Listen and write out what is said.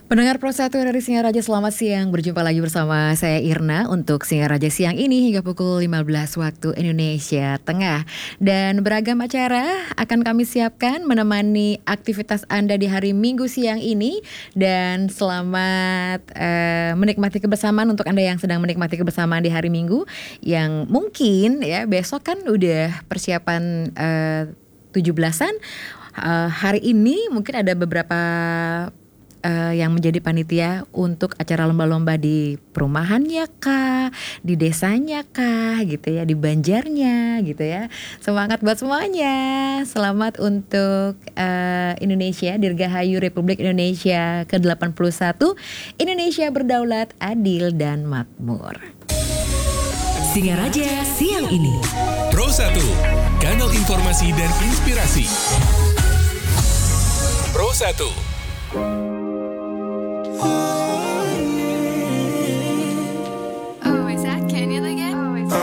Pendengar Pro 1 dari Singaraja, selamat siang. Berjumpa lagi bersama saya Irna untuk Singaraja siang ini hingga pukul 15 waktu Indonesia Tengah. Dan beragam acara akan kami siapkan menemani aktivitas Anda di hari Minggu siang ini. Dan selamat menikmati kebersamaan untuk Anda yang sedang menikmati kebersamaan di hari Minggu. Yang mungkin ya besok kan udah persiapan 17-an. Hari ini mungkin ada beberapa yang menjadi panitia untuk acara lomba-lomba di perumahannya kah, di desanya kah, gitu ya, di Banjarnya, gitu ya. Semangat buat semuanya. Selamat untuk Indonesia, Dirgahayu Republik Indonesia ke-81. Indonesia berdaulat, adil dan makmur. Singaraja siang ini. Pro 1, kanal informasi dan inspirasi. Pro 1.